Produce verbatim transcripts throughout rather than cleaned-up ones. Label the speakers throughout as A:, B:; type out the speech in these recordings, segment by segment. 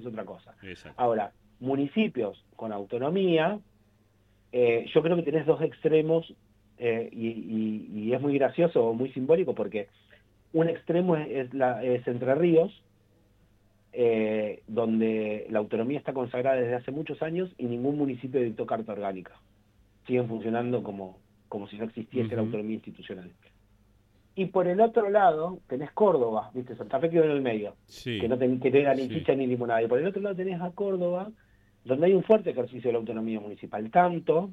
A: es otra cosa.
B: Exacto.
A: Ahora, municipios con autonomía, eh, yo creo que tenés dos extremos, eh, y, y, y es muy gracioso o muy simbólico, porque un extremo es, es, la, es Entre Ríos, eh, donde la autonomía está consagrada desde hace muchos años y ningún municipio dictó carta orgánica. Siguen funcionando como, como si no existiese uh-huh. la autonomía institucional. Y por el otro lado tenés Córdoba, ¿viste? Santa Fe quedó en el medio,
B: sí.
A: que no te, que te da ni
B: sí.
A: chicha ni limonada. Y por el otro lado tenés a Córdoba, donde hay un fuerte ejercicio de la autonomía municipal, tanto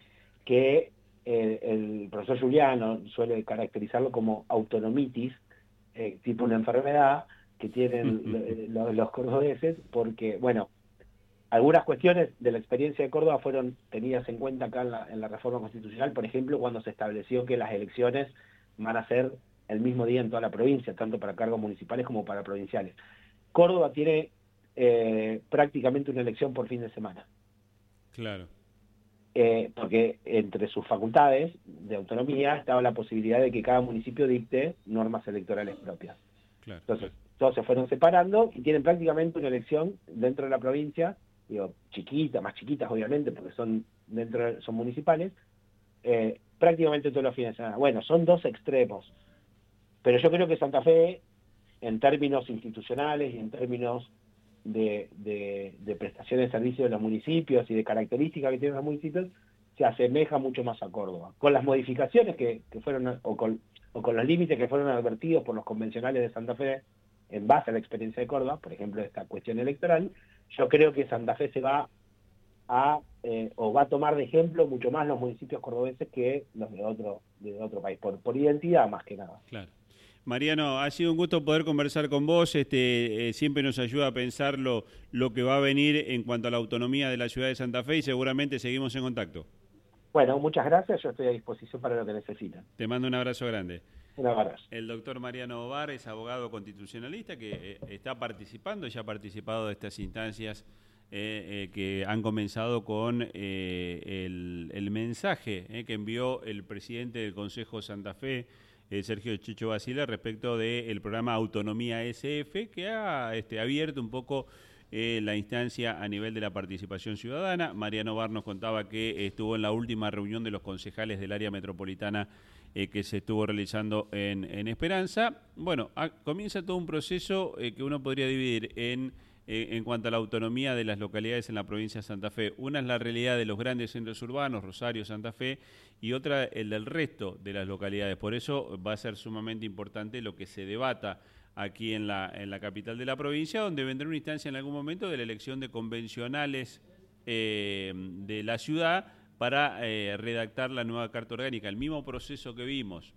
A: que eh, el profesor Juliano suele caracterizarlo como autonomitis, eh, tipo una enfermedad que tienen los, los cordobeses, porque, bueno, algunas cuestiones de la experiencia de Córdoba fueron tenidas en cuenta acá en la, en la reforma constitucional, por ejemplo, cuando se estableció que las elecciones van a ser el mismo día en toda la provincia, tanto para cargos municipales como para provinciales. Córdoba tiene eh, prácticamente una elección por fin de semana.
B: Claro.
A: Eh, porque entre sus facultades de autonomía estaba la posibilidad de que cada municipio dicte normas electorales propias.
B: Claro,
A: Entonces,
B: claro.
A: todos se fueron separando y tienen prácticamente una elección dentro de la provincia, digo, chiquita, más chiquitas obviamente, porque son dentro de, son municipales, eh, prácticamente todos los fines de semana. Bueno, son dos extremos, pero yo creo que Santa Fe, en términos institucionales y en términos de, de, de prestación de servicios de los municipios y de características que tienen los municipios, se asemeja mucho más a Córdoba, con las modificaciones que, que fueron, o con, o con los límites que fueron advertidos por los convencionales de Santa Fe en base a la experiencia de Córdoba, por ejemplo, esta cuestión electoral. Yo creo que Santa Fe se va a, eh, o va a tomar de ejemplo mucho más los municipios cordobeses que los de otro, de otro país, por, por identidad más que nada.
B: Claro. Mariano, ha sido un gusto poder conversar con vos, este, eh, siempre nos ayuda a pensar lo, lo que va a venir en cuanto a la autonomía de la ciudad de Santa Fe y seguramente seguimos en contacto.
A: Bueno, muchas gracias, yo estoy a disposición para lo que necesitan.
B: Te mando un abrazo grande.
A: Un abrazo.
B: El doctor Mariano Ovar es abogado constitucionalista que eh, está participando, ya ha participado de estas instancias eh, eh, que han comenzado con eh, el, el mensaje eh, que envió el presidente del Consejo Santa Fe, Eh, Sergio Chicho Basile, respecto del programa Autonomía S F, que ha este, abierto un poco eh, la instancia a nivel de la participación ciudadana. Mariano Ovar nos contaba que estuvo en la última reunión de los concejales del área metropolitana eh, que se estuvo realizando en, en Esperanza. Bueno, a, comienza todo un proceso eh, que uno podría dividir en... en cuanto a la autonomía de las localidades en la provincia de Santa Fe. Una es la realidad de los grandes centros urbanos, Rosario, Santa Fe, y otra el del resto de las localidades. Por eso va a ser sumamente importante lo que se debata aquí en la, en la capital de la provincia, donde vendrá una instancia en algún momento de la elección de convencionales eh, de la ciudad para eh, redactar la nueva Carta Orgánica. El mismo proceso que vimos,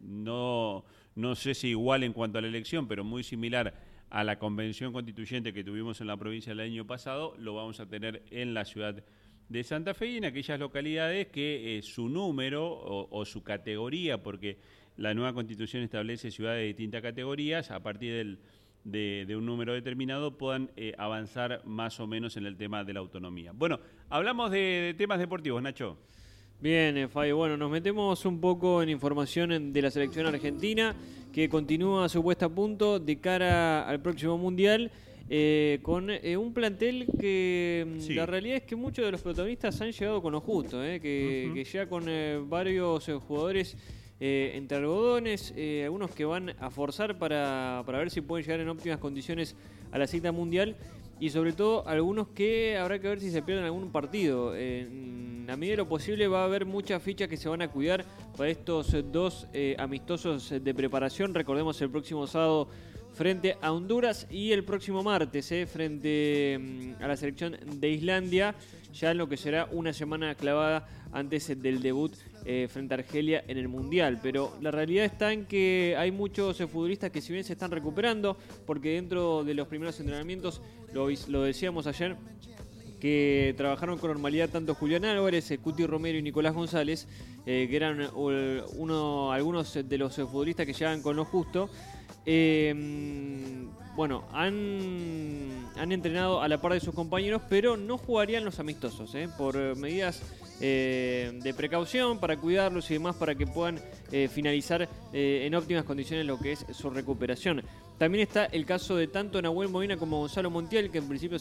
B: no, no sé si igual en cuanto a la elección, pero muy similar a la convención constituyente que tuvimos en la provincia el año pasado, lo vamos a tener en la ciudad de Santa Fe y en aquellas localidades que eh, su número o, o su categoría, porque la nueva constitución establece ciudades de distintas categorías, a partir del, de, de un número determinado puedan eh, avanzar más o menos en el tema de la autonomía. Bueno, hablamos de, de temas deportivos, Nacho.
C: Bien, eh, Fabio, bueno, nos metemos un poco en información de la selección argentina que continúa su puesta a punto de cara al próximo Mundial eh, con eh, un plantel que sí. La realidad es que muchos de los protagonistas han llegado con lo justo, eh, que, uh-huh. que ya con eh, varios eh, jugadores eh, entre algodones, eh, algunos que van a forzar para, para ver si pueden llegar en óptimas condiciones a la cita mundial y sobre todo algunos que habrá que ver si se pierden algún partido. Eh, a medida de lo posible va a haber muchas fichas que se van a cuidar para estos dos eh, amistosos de preparación. Recordemos el próximo sábado frente a Honduras y el próximo martes eh, frente mm, a la selección de Islandia, ya en lo que será una semana clavada antes del debut eh, frente a Argelia en el Mundial. Pero la realidad está en que hay muchos eh, futbolistas que si bien se están recuperando, porque dentro de los primeros entrenamientos, lo, lo decíamos ayer, que trabajaron con normalidad tanto Julián Álvarez, Cuti Romero y Nicolás González, eh, que eran uno, algunos de los futbolistas que llegan con lo justo. Eh, bueno, han, han entrenado a la par de sus compañeros, pero no jugarían los amistosos, eh, por medidas eh, de precaución, para cuidarlos y demás, para que puedan eh, finalizar eh, en óptimas condiciones lo que es su recuperación. También está el caso de tanto Nahuel Molina como Gonzalo Montiel, que en principio